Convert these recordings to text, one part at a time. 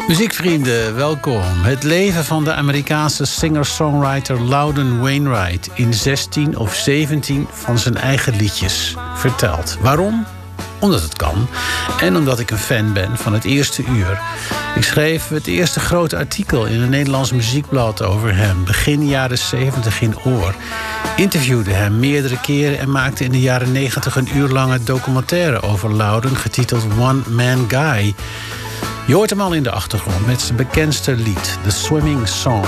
Muziekvrienden, welkom. Het leven van de Amerikaanse singer-songwriter Loudon Wainwright in 16 of 17 van zijn eigen liedjes verteld. Waarom? Omdat het kan. En omdat ik een fan ben van het eerste uur. Ik schreef het eerste grote artikel in een Nederlands muziekblad over hem, begin jaren 70 in Oor. Interviewde hem meerdere keren en maakte in de jaren 90 een uurlange documentaire over Loudon, getiteld One Man Guy. Je hoort hem al in de achtergrond met zijn bekendste lied, The Swimming Song.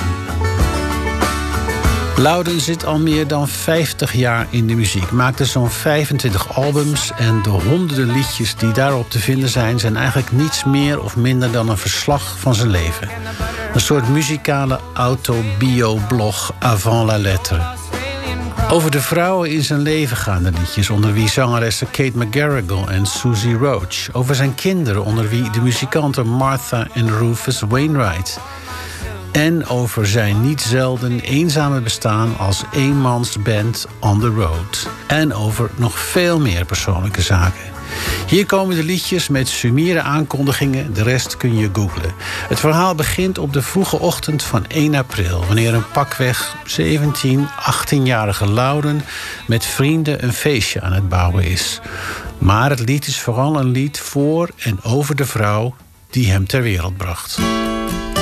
Loudon zit al meer dan 50 jaar in de muziek, maakte zo'n 25 albums en de honderden liedjes die daarop te vinden zijn eigenlijk niets meer of minder dan een verslag van zijn leven. Een soort muzikale autobio-blog avant la lettre. Over de vrouwen in zijn leven gaan de liedjes, onder wie zangeressen Kate McGarrigle en Susie Roach. Over zijn kinderen, onder wie de muzikanten Martha en Rufus Wainwright. En over zijn niet zelden eenzame bestaan als eenmansband on the road. En over nog veel meer persoonlijke zaken. Hier komen de liedjes met summiere aankondigingen, de rest kun je googlen. Het verhaal begint op de vroege ochtend van 1 april... wanneer een pakweg 17, 18-jarige Loudon met vrienden een feestje aan het bouwen is. Maar het lied is vooral een lied voor en over de vrouw die hem ter wereld bracht.